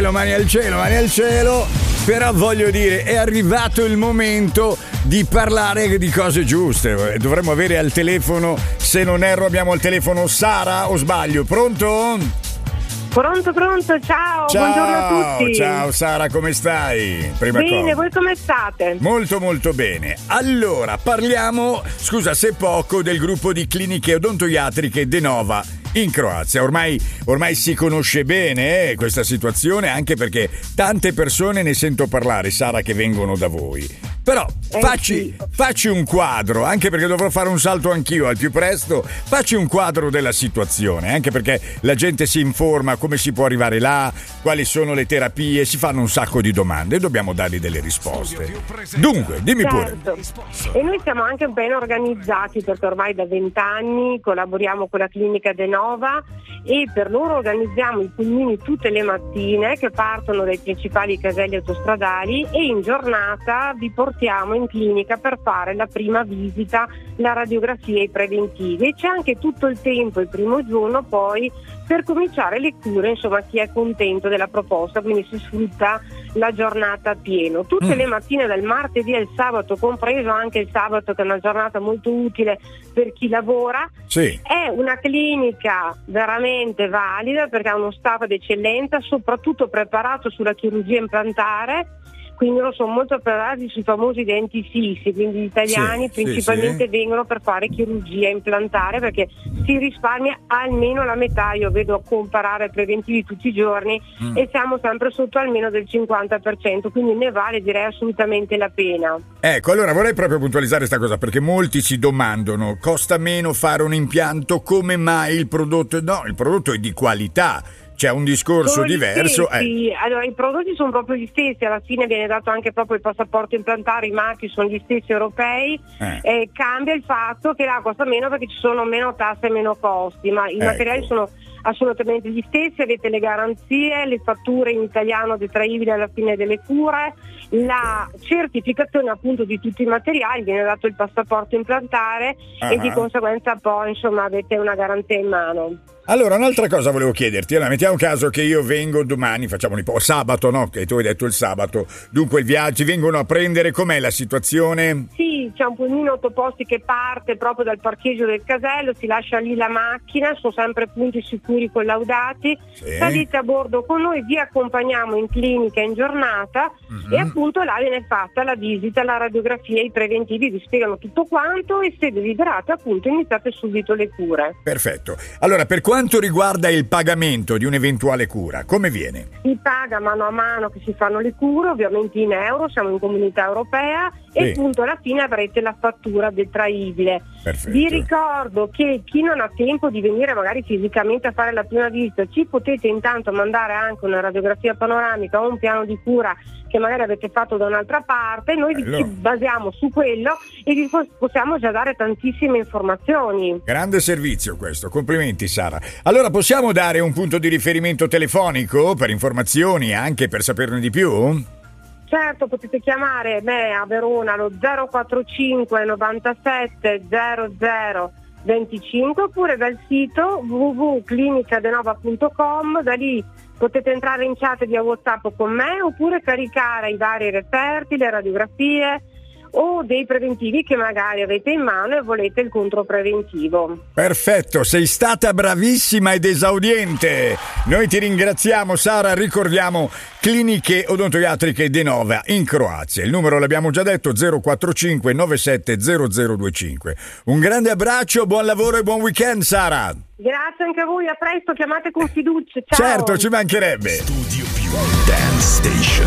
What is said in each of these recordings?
mani al cielo. Però voglio dire, è arrivato il momento di parlare di cose giuste. Dovremmo avere al telefono, se non erro, abbiamo al telefono Sara, o sbaglio? Pronto? Pronto, ciao, buongiorno a tutti. Ciao Sara, come stai? Bene, voi come state? Molto molto bene. Allora, parliamo, scusa se poco, del gruppo di cliniche odontoiatriche Denova in Croazia. Ormai si conosce bene questa situazione, anche perché tante persone ne sento parlare, Sara, che vengono da voi. Però facci un quadro, anche perché dovrò fare un salto anch'io al più presto. Facci un quadro della situazione, anche perché la gente si informa come si può arrivare là, quali sono le terapie, si fanno un sacco di domande e dobbiamo dargli delle risposte. Dunque, dimmi pure. E noi siamo anche ben organizzati, perché ormai da 20 anni collaboriamo con la clinica Denova e per loro organizziamo i pulmini tutte le mattine che partono dai principali caselli autostradali e in giornata vi portiamo in clinica per fare la prima visita, la radiografia e i preventivi, e c'è anche tutto il tempo il primo giorno poi per cominciare le cure, insomma chi è contento della proposta, quindi si sfrutta la giornata a pieno, tutte le mattine dal martedì al sabato, compreso anche il sabato che è una giornata molto utile per chi lavora. Sì. È una clinica veramente valida perché ha uno staff d'eccellenza, soprattutto preparato sulla chirurgia implantare, quindi loro sono molto preparati sui famosi denti fissi, quindi gli italiani principalmente vengono per fare chirurgia implantare perché si risparmia almeno la metà. Io vedo a comparare preventivi tutti i giorni e siamo sempre sotto almeno del 50%, quindi ne vale, direi, assolutamente la pena. Ecco, allora vorrei proprio puntualizzare questa cosa, perché molti si domandano: costa meno fare un impianto? Come mai il prodotto? No, il prodotto è di qualità. C'è un discorso diverso. Allora, i prodotti sono proprio gli stessi, alla fine viene dato anche proprio il passaporto implantare, i marchi sono gli stessi europei, cambia il fatto che là costa meno perché ci sono meno tasse e meno costi, ma i materiali sono assolutamente gli stessi, avete le garanzie, le fatture in italiano detraibili alla fine delle cure, la certificazione appunto di tutti i materiali, viene dato il passaporto implantare e di conseguenza poi insomma avete una garanzia in mano. Allora, un'altra cosa volevo chiederti. Allora, mettiamo caso che io vengo domani, facciamo un po' sabato, no? Che tu hai detto il sabato. Dunque, i viaggi vengono a prendere, com'è la situazione? Sì, c'è un pulmino autoposti che parte proprio dal parcheggio del casello, si lascia lì la macchina, sono sempre punti sicuri collaudati. Salite a bordo con noi, vi accompagniamo in clinica in giornata e appunto là viene fatta la visita, la radiografia, i preventivi, vi spiegano tutto quanto e se desiderate appunto iniziate subito le cure. Perfetto. Allora, per quanto riguarda il pagamento di un'eventuale cura, come viene? Si paga mano a mano che si fanno le cure, ovviamente in euro, siamo in comunità europea e appunto alla fine avrete la fattura detraibile. Perfetto. Vi ricordo che chi non ha tempo di venire magari fisicamente a fare la prima visita, ci potete intanto mandare anche una radiografia panoramica o un piano di cura che magari avete fatto da un'altra parte, noi ci basiamo su quello e vi possiamo già dare tantissime informazioni. Grande servizio questo, complimenti Sara. Allora possiamo dare un punto di riferimento telefonico per informazioni, anche per saperne di più? Certo, potete chiamare me a Verona allo 045 97 00 25 oppure dal sito www.clinicadenova.com, da lì potete entrare in chat via WhatsApp con me oppure caricare i vari referti, le radiografie o dei preventivi che magari avete in mano e volete il contropreventivo. Perfetto, sei stata bravissima ed esaudiente. Noi ti ringraziamo Sara, ricordiamo cliniche odontoiatriche Denova in Croazia. Il numero l'abbiamo già detto, 045 97 0025. Un grande abbraccio, buon lavoro e buon weekend Sara. Grazie anche a voi, a presto, chiamate con fiducia. Ciao. Certo, ci mancherebbe. Studio Più Dance Station.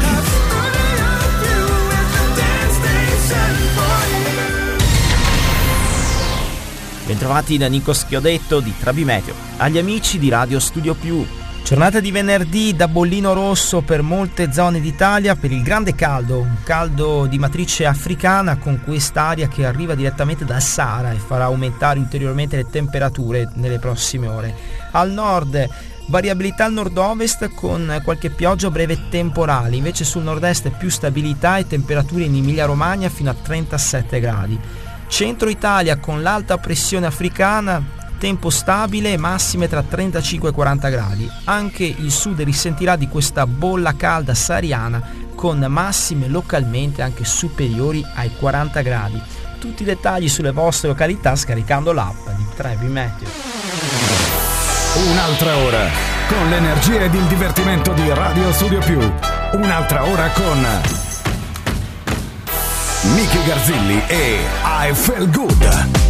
Bentrovati da Nico Schiodetto di Trabimeteo, agli amici di Radio Studio Più. Giornata di venerdì da bollino rosso per molte zone d'Italia per il grande caldo, un caldo di matrice africana con quest'aria che arriva direttamente dal Sahara e farà aumentare ulteriormente le temperature nelle prossime ore. Al nord variabilità al nord-ovest con qualche pioggia breve temporale, invece sul nord-est più stabilità e temperature in Emilia-Romagna fino a 37 gradi. Centro Italia con l'alta pressione africana tempo stabile, massime tra 35 e 40 gradi. Anche il sud risentirà di questa bolla calda sahariana con massime localmente anche superiori ai 40 gradi. Tutti i dettagli sulle vostre località scaricando l'app di Trebi Meteo. Un'altra ora con l'energia ed il divertimento di Radio Studio Più. Un'altra ora con Miki Garzilli e I Feel Good.